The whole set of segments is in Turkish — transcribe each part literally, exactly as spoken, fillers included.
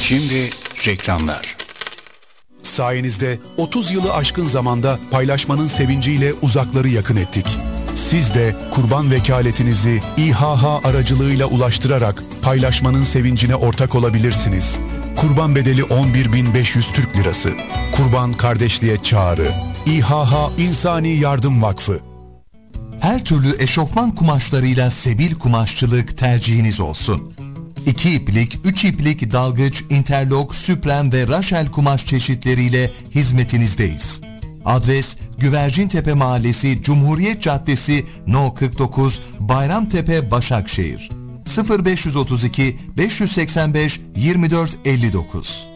Şimdi reklamlar. Sayenizde otuz yılı aşkın zamanda paylaşmanın sevinciyle uzakları yakın ettik. Siz de kurban vekaletinizi İHH aracılığıyla ulaştırarak paylaşmanın sevincine ortak olabilirsiniz. Kurban bedeli on bir bin beş yüz Türk Lirası. Kurban kardeşliğe çağrı. İHH İnsani Yardım Vakfı. Her türlü eşofman kumaşlarıyla Sebil Kumaşçılık tercihiniz olsun. İki iplik, üç iplik dalgıç, interlok, süpren ve raşel kumaş çeşitleriyle hizmetinizdeyiz. Adres Güvercintepe Mahallesi, Cumhuriyet Caddesi, No kırk dokuz, Bayramtepe, Başakşehir. sıfır beş otuz iki beş seksen beş yirmi dört elli dokuz.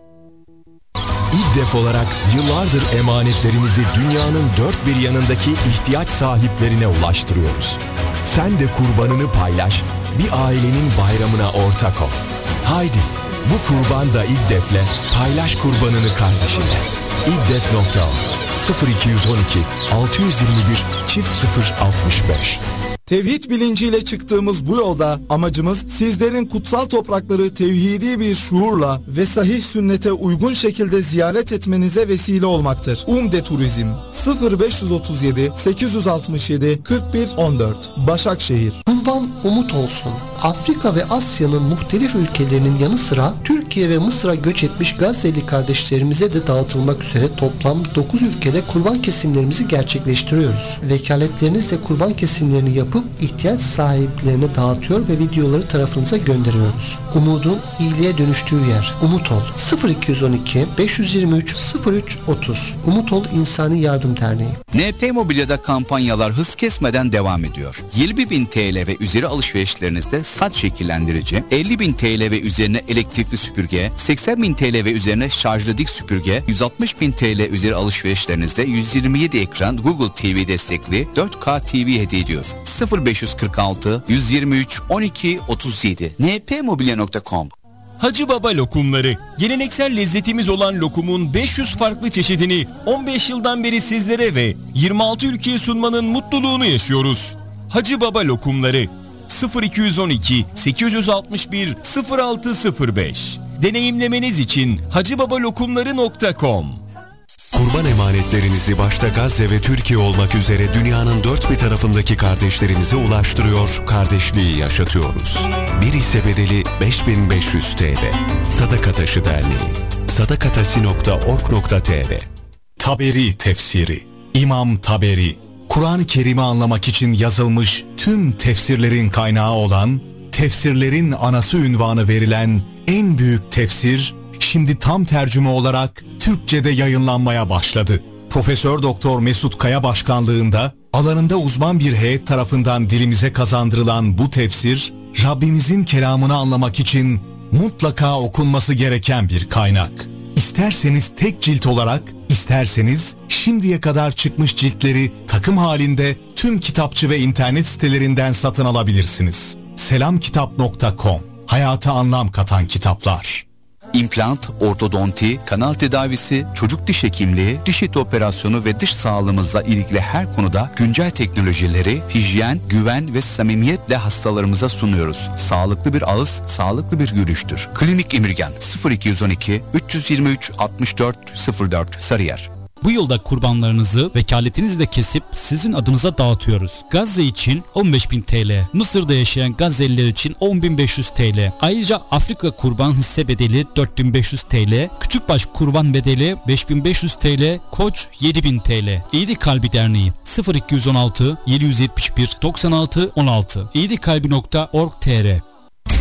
İDDEF olarak yıllardır emanetlerimizi dünyanın dört bir yanındaki ihtiyaç sahiplerine ulaştırıyoruz. Sen de kurbanını paylaş, bir ailenin bayramına ortak ol. Haydi, bu kurban da İDDEF'le paylaş kurbanını kardeşinle. İddef nokta org sıfır iki yüz on iki altı yüz yirmi bir çift sıfır altmış beş. Tevhid bilinciyle çıktığımız bu yolda amacımız sizlerin kutsal toprakları tevhidi bir şuurla ve sahih sünnete uygun şekilde ziyaret etmenize vesile olmaktır. Umde Turizm sıfır beş otuz yedi sekiz altı yedi kırk bir on dört Başakşehir. Kurban umut olsun. Afrika ve Asya'nın muhtelif ülkelerinin yanı sıra Türkiye ve Mısır'a göç etmiş Gazze'li kardeşlerimize de dağıtılmak üzere toplam dokuz ülkede kurban kesimlerimizi gerçekleştiriyoruz. Vekaletlerinizle kurban kesimlerini yapıp ihtiyaç sahiplerine dağıtıyor ve videoları tarafınıza gönderiyoruz. Umudun iyiliğe dönüştüğü yer. Umut Ol sıfır iki on iki beş yirmi üç sıfır üç otuz. Umut Ol İnsani Yardım Derneği. N P Mobilya'da kampanyalar hız kesmeden devam ediyor. yirmi bin T L ve üzeri alışverişlerinizde saç şekillendirici, elli bin T L ve üzerine elektrikli süpürge, seksen bin T L ve üzerine şarjlı dik süpürge, yüz altmış bin T L üzeri alışverişlerinizde yüz yirmi yedi ekran Google T V destekli dört K T V hediye ediyor. sıfır beş kırk altı yüz yirmi üç on iki otuz yedi n p mobilya nokta com. Hacı Baba lokumları. Geleneksel lezzetimiz olan lokumun beş yüz farklı çeşidini on beş yıldan beri sizlere ve yirmi altı ülkeye sunmanın mutluluğunu yaşıyoruz. Hacı Baba lokumları sıfır iki on iki sekiz altı bir sıfır altı sıfır beş. Deneyimlemeniz için hacıbabalokumları nokta com. Kurban emanetlerinizi başta Gazze ve Türkiye olmak üzere dünyanın dört bir tarafındaki kardeşlerimize ulaştırıyor, kardeşliği yaşatıyoruz. Bir hisse bedeli beş bin beş yüz T L. Sadaka Taşı Derneği. sadakatasi nokta org nokta t r. Taberi tefsiri. İmam Taberi, Kur'an-ı Kerim'i anlamak için yazılmış tüm tefsirlerin kaynağı olan, tefsirlerin anası ünvanı verilen en büyük tefsir, şimdi tam tercüme olarak Türkçe'de yayınlanmaya başladı. Profesör Doktor Mesut Kaya başkanlığında alanında uzman bir heyet tarafından dilimize kazandırılan bu tefsir, Rabbimizin kelamını anlamak için mutlaka okunması gereken bir kaynak. İsterseniz tek cilt olarak, isterseniz şimdiye kadar çıkmış ciltleri takım halinde tüm kitapçı ve internet sitelerinden satın alabilirsiniz. selamkitap nokta com. Hayata anlam katan kitaplar. İmplant, ortodonti, kanal tedavisi, çocuk diş hekimliği, diş eti operasyonu ve dış sağlığımızla ilgili her konuda güncel teknolojileri, hijyen, güven ve samimiyetle hastalarımıza sunuyoruz. Sağlıklı bir ağız, sağlıklı bir gülüştür. Klinik İmirgen sıfır iki on iki üç yirmi üç altmış dört sıfır dört Sarıyer. Bu yılda kurbanlarınızı vekaletinizle kesip sizin adınıza dağıtıyoruz. Gazze için on beş bin T L, Mısır'da yaşayan Gazze'liler için on bin beş yüz T L. Ayrıca Afrika kurban hisse bedeli dört bin beş yüz T L, Küçükbaş kurban bedeli beş bin beş yüz T L, Koç yedi bin T L. İyilik Kalbi Derneği sıfır iki on altı yedi yüz yetmiş bir doksan altı on altı iyilikkalbi nokta org nokta t r.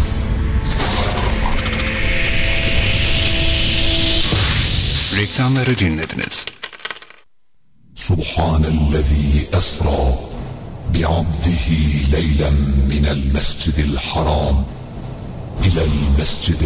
Reklamları dinlediniz. Subhanellezî esrâ bi'abdihi leylen minel mescidil haram ilel mescidil